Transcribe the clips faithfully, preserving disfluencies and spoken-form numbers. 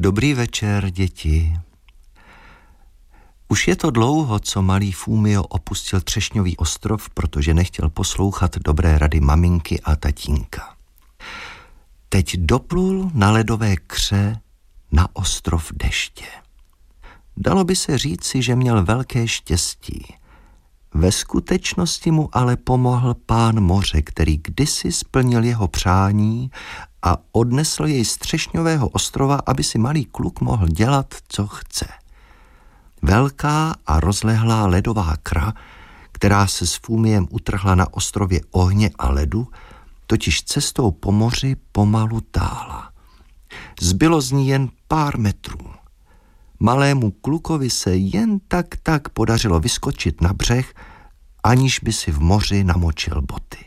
Dobrý večer, děti. Už je to dlouho, co malý Fumio opustil Třešňový ostrov, protože nechtěl poslouchat dobré rady maminky a tatínka. Teď doplul na ledové kře na ostrov Deště. Dalo by se říci, že měl velké štěstí. Ve skutečnosti mu ale pomohl pán moře, který kdysi splnil jeho přání a odnesl jej z Třešňového ostrova, aby si malý kluk mohl dělat, co chce. Velká a rozlehlá ledová kra, která se s Fumiem utrhla na ostrově ohně a ledu, totiž cestou po moři pomalu tála. Zbylo z ní jen pár metrů. Malému klukovi se jen tak tak podařilo vyskočit na břeh, aniž by si v moři namočil boty.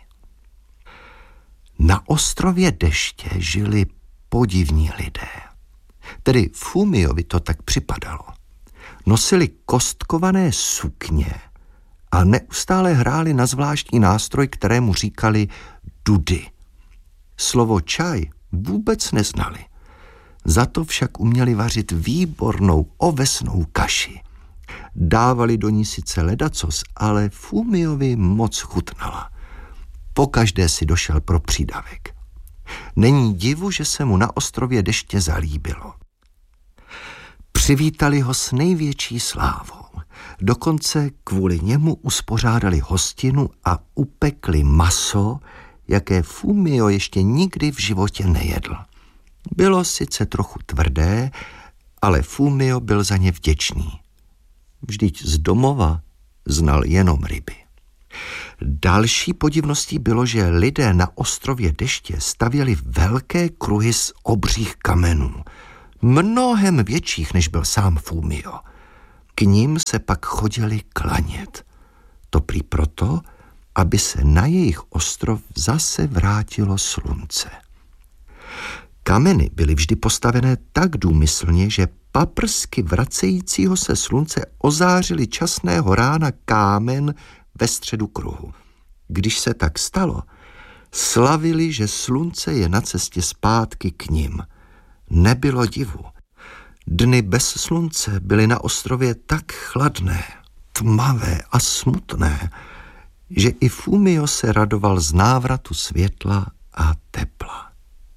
Na ostrově Deště žili podivní lidé. Tedy Fumiovi to tak připadalo. Nosili kostkované sukně a neustále hráli na zvláštní nástroj, kterému říkali dudy. Slovo čaj vůbec neznali. Za to však uměli vařit výbornou ovesnou kaši. Dávali do ní sice ledacos, ale Fumiovi moc chutnala. Pokaždé si došel pro přídavek. Není divu, že se mu na ostrově Deště zalíbilo. Přivítali ho s největší slávou. Dokonce kvůli němu uspořádali hostinu a upekli maso, jaké Fumio ještě nikdy v životě nejedl. Bylo sice trochu tvrdé, ale Fumio byl za ně vděčný. Vždyť z domova znal jenom ryby. Další podivností bylo, že lidé na ostrově Deště stavěli velké kruhy z obřích kamenů, mnohem větších, než byl sám Fumio. K ním se pak chodili klanět. To prý proto, aby se na jejich ostrov zase vrátilo slunce. Kameny byly vždy postavené tak důmyslně, že paprsky vracejícího se slunce ozářily časného rána kámen ve středu kruhu. Když se tak stalo, slavili, že slunce je na cestě zpátky k nim. Nebylo divu. Dny bez slunce byly na ostrově tak chladné, tmavé a smutné, že i Fumio se radoval z návratu světla a tepla.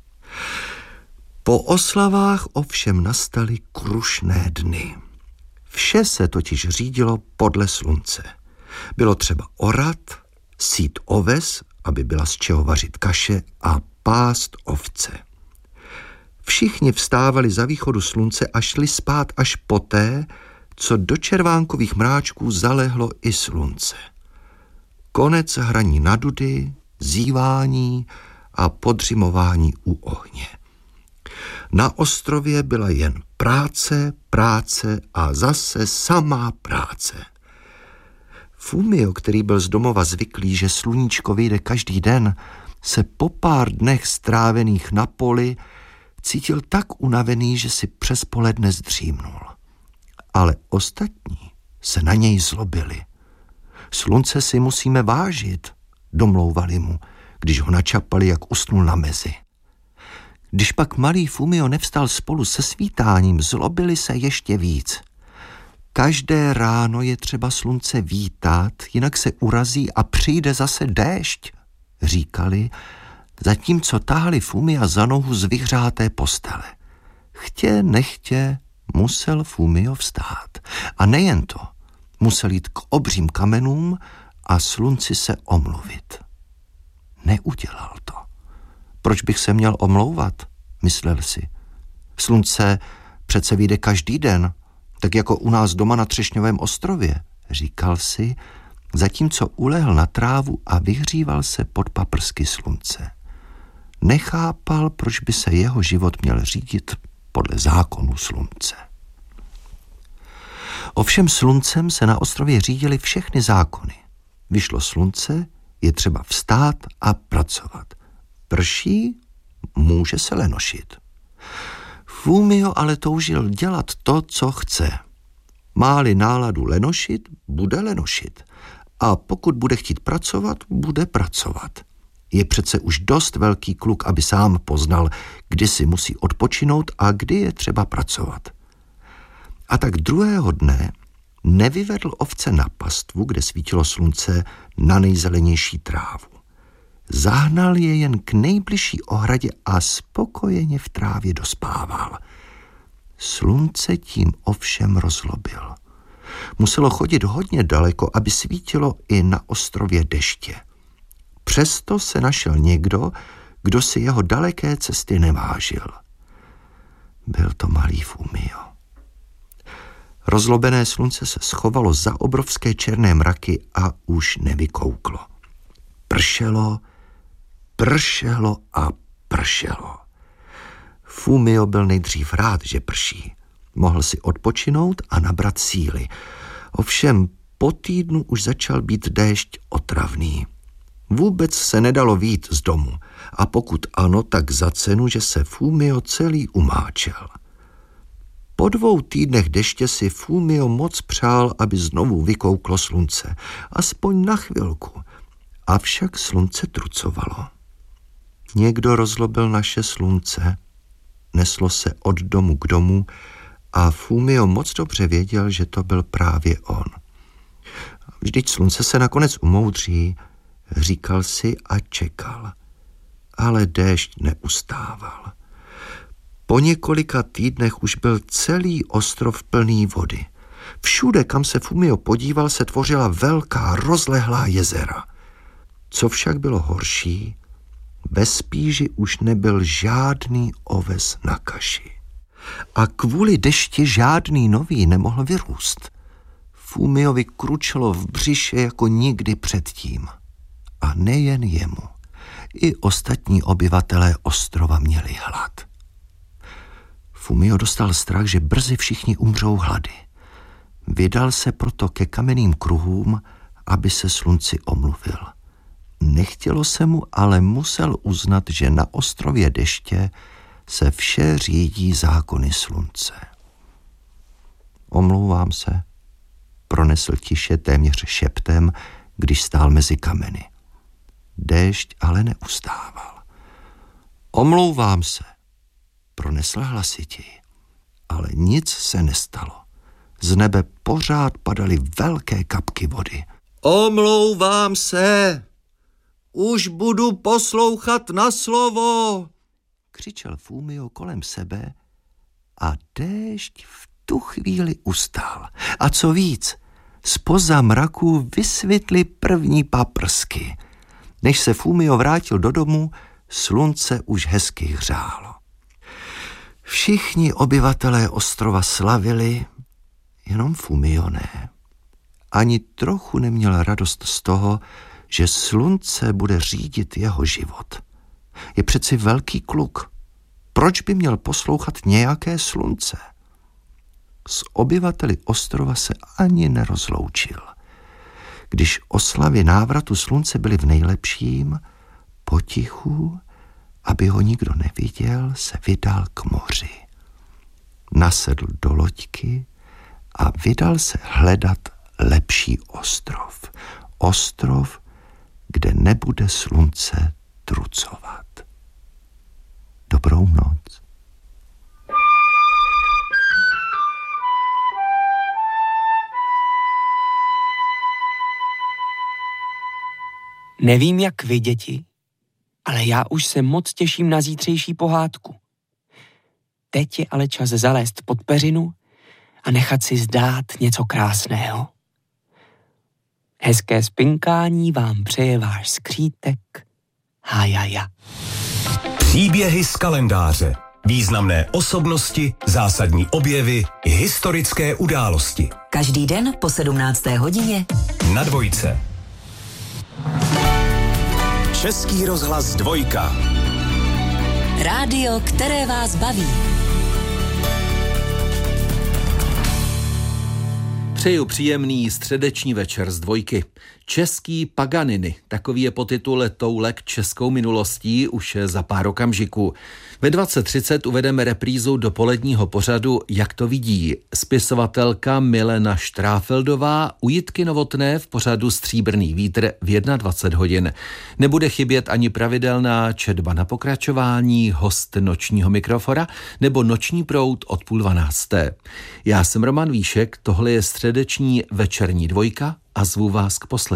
Po oslavách ovšem nastaly krušné dny. Vše se totiž řídilo podle slunce. Bylo třeba orat, sít oves, aby byla z čeho vařit kaše, a pást ovce. Všichni vstávali za východu slunce a šli spát až poté, co do červánkových mráčků zalehlo i slunce. Konec hraní na dudy, zívání a podřimování u ohně. Na ostrově byla jen práce, práce a zase samá práce. Fumio, který byl z domova zvyklý, že sluníčko vyjde každý den, se po pár dnech strávených na poli cítil tak unavený, že si přes poledne zdřímnul. Ale ostatní se na něj zlobili. Slunce si musíme vážit, domlouvali mu, když ho načapali, jak usnul na mezi. Když pak malý Fumio nevstal spolu se svítáním, zlobili se ještě víc. Každé ráno je třeba slunce vítat, jinak se urazí a přijde zase déšť, říkali, zatímco tahali Fumia za nohu z vyhřáté postele. Chtě, nechtě, musel Fumio vstát. A nejen to, musel jít k obřím kamenům a slunci se omluvit. Neudělal to. Proč bych se měl omlouvat, myslel si. Slunce přece vyjde každý den, tak jako u nás doma na Třešňovém ostrově, říkal si, zatímco ulehl na trávu a vyhříval se pod paprsky slunce. Nechápal, proč by se jeho život měl řídit podle zákonu slunce. Ovšem sluncem se na ostrově řídily všechny zákony. Vyšlo slunce, je třeba vstát a pracovat. Prší, může se lenošit. Fumio ale toužil dělat to, co chce. Má-li náladu lenošit, bude lenošit. A pokud bude chtít pracovat, bude pracovat. Je přece už dost velký kluk, aby sám poznal, kdy si musí odpočinout a kdy je třeba pracovat. A tak druhého dne nevyvedl ovce na pastvu, kde svítilo slunce, na nejzelenější trávu. Zahnal je jen k nejbližší ohradě a spokojeně v trávě dospával. Slunce tím ovšem rozlobil. Muselo chodit hodně daleko, aby svítilo i na ostrově Deště. Přesto se našel někdo, kdo si jeho daleké cesty nevážil. Byl to malý Fumio. Rozlobené slunce se schovalo za obrovské černé mraky a už nevykouklo. Pršelo, pršelo a pršelo. Fumio byl nejdřív rád, že prší. Mohl si odpočinout a nabrat síly. Ovšem po týdnu už začal být déšť otravný. Vůbec se nedalo vyjít z domu a pokud ano, tak za cenu, že se Fumio celý umáčel. Po dvou týdnech deště si Fumio moc přál, aby znovu vykouklo slunce, aspoň na chvilku. Avšak slunce trucovalo. Někdo rozlobil naše slunce, neslo se od domu k domu a Fumio moc dobře věděl, že to byl právě on. Vždyť slunce se nakonec umoudří, říkal si a čekal. Ale déšť neustával. Po několika týdnech už byl celý ostrov plný vody. Všude, kam se Fumio podíval, se tvořila velká rozlehlá jezera. Co však bylo horší, ve spíži už nebyl žádný oves na kaši. A kvůli dešti žádný nový nemohl vyrůst. Fumiovi kručelo v břiše jako nikdy předtím. A nejen jemu. I ostatní obyvatelé ostrova měli hlad. Fumio dostal strach, že brzy všichni umřou hlady. Vydal se proto ke kamenným kruhům, aby se slunci omluvil. Nechtělo se mu, ale musel uznat, že na ostrově Deště se vše řídí zákony slunce. Omlouvám se, pronesl tiše téměř šeptem, když stál mezi kameny. Déšť ale neustával. Omlouvám se, pronesl hlasitěji, ale nic se nestalo. Z nebe pořád padaly velké kapky vody. Omlouvám se, už budu poslouchat na slovo, křičel Fumio kolem sebe a déšť v tu chvíli ustál. A co víc, zpoza mraků vysvětly první paprsky. Než se Fumio vrátil do domu, slunce už hezky hřálo. Všichni obyvatelé ostrova slavili, jenom Fumio ne. Ani trochu neměl radost z toho, že slunce bude řídit jeho život. Je přeci velký kluk. Proč by měl poslouchat nějaké slunce? S obyvateli ostrova se ani nerozloučil. Když oslavy návratu slunce byly v nejlepším, potichu, aby ho nikdo neviděl, se vydal k moři. Nasedl do loďky a vydal se hledat lepší ostrov. Ostrov, kde nebude slunce trucovat. Dobrou noc. Nevím, jak vy, děti, ale já už se moc těším na zítřejší pohádku. Teď je ale čas zalézt pod peřinu a nechat si zdát něco krásného. Hezké spinkání vám přeje váš skřítek Hájaja. Příběhy z kalendáře. Významné osobnosti, zásadní objevy, historické události. Každý den po sedmnácté hodině Na Dvojce. Český rozhlas Dvojka. rádio, které vás baví. Přeju příjemný středeční večer z Dvojky. Český Paganini, takový je podtitul Toulek českou minulostí už za pár okamžiků. Ve dvacet třicet uvedeme reprízu dopoledního pořadu Jak to vidí. Spisovatelka Milena Štráfeldová u Jitky Novotné v pořadu Stříbrný vítr v dvacet jedna hodin. Nebude chybět ani pravidelná četba na pokračování, host nočního mikrofora nebo noční proud od půl dvanácté. Já jsem Roman Víšek, tohle je středeční večerní dvojka a zvu vás k poslechu.